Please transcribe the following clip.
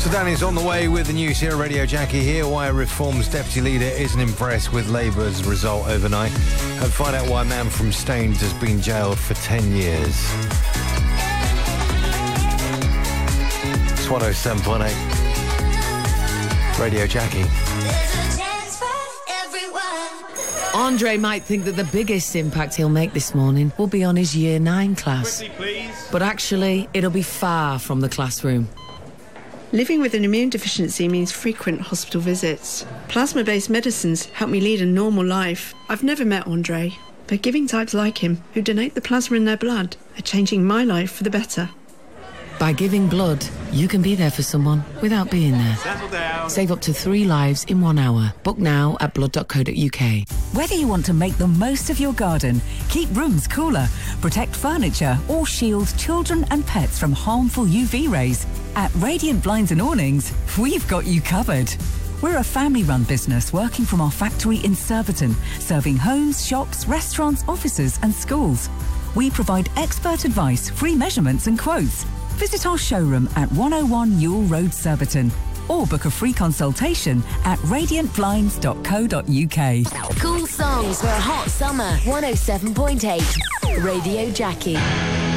So Danny's on the way with the news here, Radio Jackie here. Why Reform's deputy leader isn't impressed with Labour's result overnight. And find out why a man from Staines has been jailed for 10 years. It's 107.8. Radio Jackie. Andre might think that the biggest impact he'll make this morning will be on his Year 9 class. Quickly, please. But actually, it'll be far from the classroom. Living with an immune deficiency means frequent hospital visits. Plasma-based medicines help me lead a normal life. I've never met Andre, but giving types like him, who donate the plasma in their blood, are changing my life for the better. By giving blood, you can be there for someone without being there. Settle down. Save up to 3 lives in 1 hour. Book now at blood.co.uk. Whether you want to make the most of your garden, keep rooms cooler, protect furniture, or shield children and pets from harmful UV rays, at Radiant Blinds and Awnings, we've got you covered. We're a family-run business working from our factory in Surbiton, serving homes, shops, restaurants, offices and schools. We provide expert advice, free measurements and quotes. Visit our showroom at 101 Newell Road, Surbiton, or book a free consultation at radiantblinds.co.uk. Cool songs for a hot summer. 107.8 Radio Jackie.